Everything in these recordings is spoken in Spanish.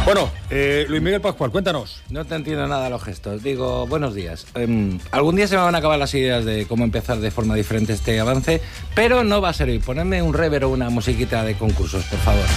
Bueno, Luis Miguel Pascual, cuéntanos. No te entiendo nada los gestos. Digo, buenos días. Algún día se me van a acabar las ideas de cómo empezar de forma diferente este avance, pero no va a servir. Ponedme un rever o una musiquita de concursos, por favor.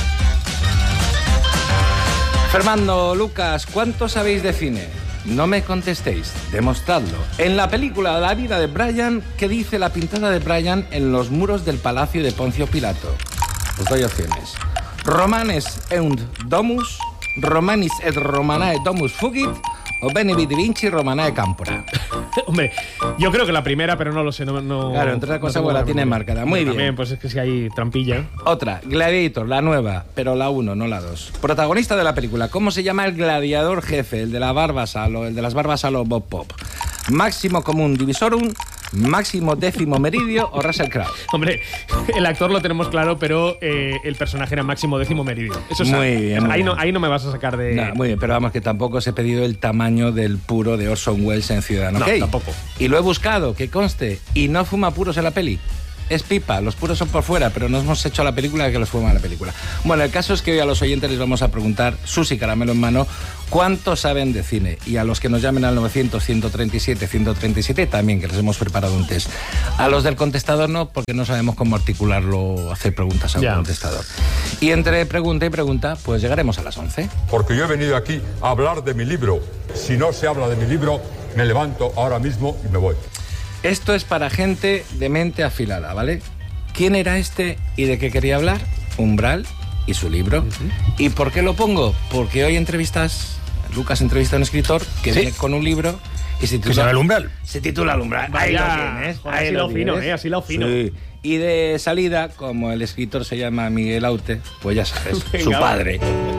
Fernando, Lucas, ¿cuánto sabéis de cine? No me contestéis, demostradlo. En la película La vida de Brian, ¿qué dice la pintada de Brian en los muros del palacio de Poncio Pilato? Os doy opciones. Romanes eunt domus, Romanis et Romanae domus fugit, o Bene vidi vinci Romanae campora. Hombre, yo creo que la primera, pero no lo sé. No, claro, entre otras cosas, la tiene marcada. Muy bien. También, pues es que si hay trampilla. Otra, Gladiator, la nueva, pero la 1, no la 2. Protagonista de la película, ¿cómo se llama el gladiador jefe? El de la Barbasalo, el de las Barbasalo Bob Pop. Máximo común divisorum, máximo décimo meridio o Russell Crowe. Hombre, el actor lo tenemos claro, pero el personaje era máximo décimo meridio. Eso es muy bien. Ahí no me vas a sacar de... No, muy bien, pero vamos, que tampoco os he pedido el tamaño del puro de Orson Welles en Ciudadano No, Kane. tampoco. Y lo he buscado, que conste, y no fuma puros en la peli. Es pipa, los puros son por fuera, pero no hemos hecho la película que los fuma en la película. Bueno, el caso es que hoy a los oyentes les vamos a preguntar, Susi Caramelo en mano, ¿cuánto saben de cine? Y a los que nos llamen al 900-137-137 también, que les hemos preparado un test. A los del contestador no, porque no sabemos cómo articularlo, hacer preguntas a un contestador. Y entre pregunta y pregunta, pues llegaremos a las 11. Porque yo he venido aquí a hablar de mi libro. Si no se habla de mi libro, me levanto ahora mismo y me voy. Esto es para gente de mente afilada, ¿vale? ¿Quién era este y de qué quería hablar? Umbral y su libro. ¿Y por qué lo pongo? Porque hoy Lucas entrevista a un escritor que viene con un libro y se titula El Umbral. Se titula El Umbral. Ahí lo tienes. Joder, así lo fino, así lo fino. Sí. Y de salida, como el escritor se llama Miguel Aute, pues ya sabes, su padre.